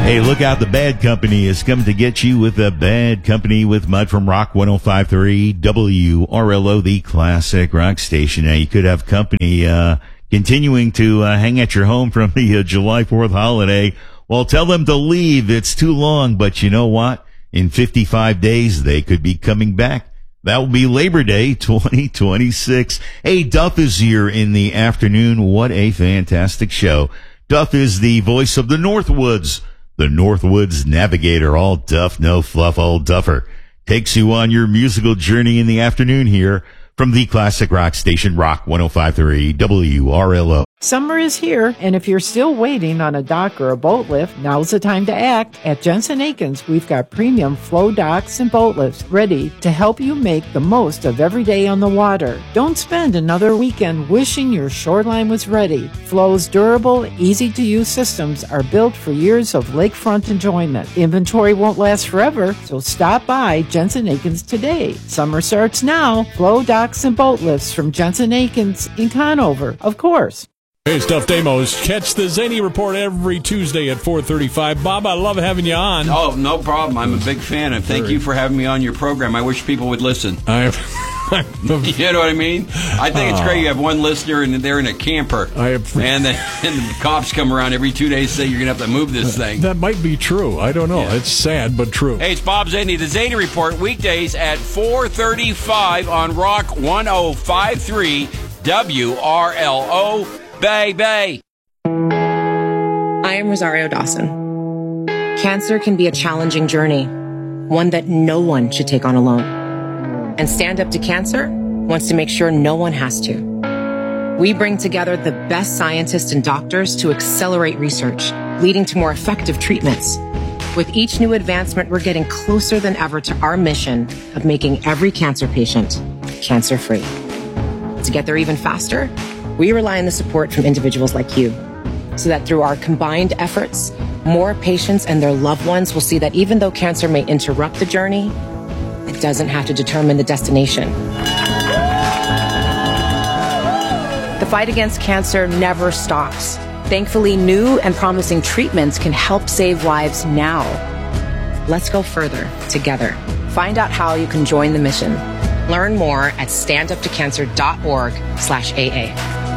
Hey, look out. The Bad Company is coming to get you with the Bad Company with Mud from Rock 105.3 WRLO, the classic rock station. Now, you could have company continuing to hang at your home from the July 4th holiday. Well, tell them to leave. It's too long. But you know what? In 55 days, they could be coming back. That will be Labor Day 2026. Hey, Duff is here in the afternoon. What a fantastic show. Duff is the voice of the Northwoods. The Northwoods Navigator, all duff, no fluff, old duffer, takes you on your musical journey in the afternoon here from the classic rock station, Rock 105.3 WRLO. Summer is here, and if you're still waiting on a dock or a boat lift, now's the time to act. At Jensen Akins, we've got premium flow docks and boat lifts ready to help you make the most of every day on the water. Don't spend another weekend wishing your shoreline was ready. Flow's durable, easy-to-use systems are built for years of lakefront enjoyment. Inventory won't last forever, so stop by Jensen Akins today. Summer starts now. Flow docks and boat lifts from Jensen Akins in Conover, of course. Hey, it's Duff Damos. Catch the Zany Report every Tuesday at 4:35. Bob, I love having you on. Oh, no problem. I'm a big fan, and thank you for having me on your program. I wish people would listen. You know what I mean? I think it's great. You have one listener, and they're in a camper, and the cops come around every 2 days and say you're going to have to move this thing. That might be true. I don't know. Yeah. It's sad, but true. Hey, it's Bob Zany. The Zany Report, weekdays at 4:35 on Rock 105.3 WRLO. Bay, Bay. I am Rosario Dawson. Cancer can be a challenging journey, one that no one should take on alone. And Stand Up to Cancer wants to make sure no one has to. We bring together the best scientists and doctors to accelerate research, leading to more effective treatments. With each new advancement, we're getting closer than ever to our mission of making every cancer patient cancer-free. To get there even faster, we rely on the support from individuals like you, so that through our combined efforts, more patients and their loved ones will see that even though cancer may interrupt the journey, it doesn't have to determine the destination. The fight against cancer never stops. Thankfully, new and promising treatments can help save lives now. Let's go further together. Find out how you can join the mission. Learn more at standuptocancer.org/AA.